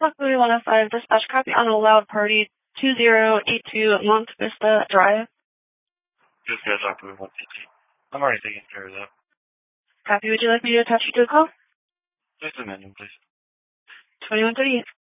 Louis 105, dispatch copy on a loud party 2082 Monte Vista Drive. Just got to talk to 150. I'm already taking care of that. Copy, would you like me to attach you to the call? Just a minute, please. 2138.